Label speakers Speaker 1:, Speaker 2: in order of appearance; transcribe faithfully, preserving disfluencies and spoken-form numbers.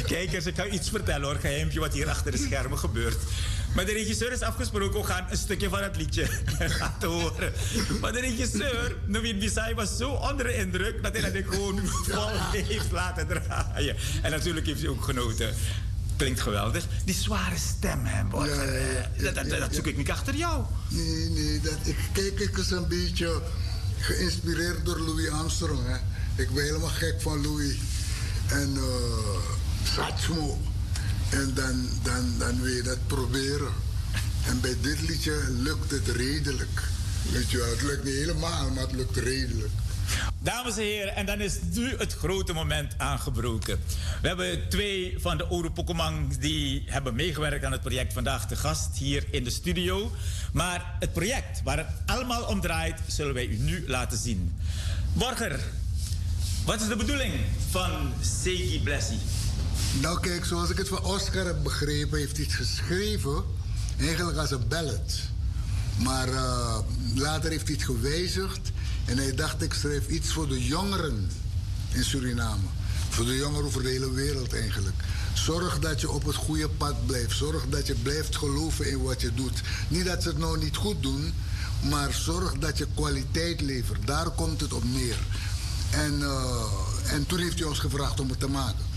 Speaker 1: Kijkers, ik ga iets vertellen hoor, geheimpje wat hier achter de schermen gebeurt. Maar de regisseur is afgesproken, we gaan een stukje van het liedje laten horen. Maar de regisseur, Naveen Bisai, was zo onder de indruk dat hij dat ik gewoon vol heeft laten draaien. En natuurlijk heeft hij ook genoten. Klinkt geweldig. Die zware stem, hè, Borger. Ja, ja, ja, ja, dat, dat, dat zoek ik niet achter jou.
Speaker 2: Nee, nee. Dat, ik kijk ik eens een beetje geïnspireerd door Louis Armstrong. Hè. Ik ben helemaal gek van Louis. En uh, Satchmo. En dan, dan, dan wil je dat proberen. En bij dit liedje lukt het redelijk. Weet je wel, het lukt niet helemaal, maar het lukt redelijk.
Speaker 1: Dames en heren, en dan is nu het grote moment aangebroken. We hebben twee van de Oeropokomang die hebben meegewerkt aan het project vandaag te gast hier in de studio. Maar het project waar het allemaal om draait, zullen wij u nu laten zien. Borger, wat is de bedoeling van Segi Blessie?
Speaker 2: Nou kijk, zoals ik het van Oscar heb begrepen, heeft hij het geschreven eigenlijk als een ballad. Maar uh, later heeft hij het gewijzigd en hij dacht ik schrijf iets voor de jongeren in Suriname. Voor de jongeren over de hele wereld eigenlijk. Zorg dat je op het goede pad blijft. Zorg dat je blijft geloven in wat je doet. Niet dat ze het nou niet goed doen, maar zorg dat je kwaliteit levert. Daar komt het op neer. En, uh, en toen heeft hij ons gevraagd om het te maken.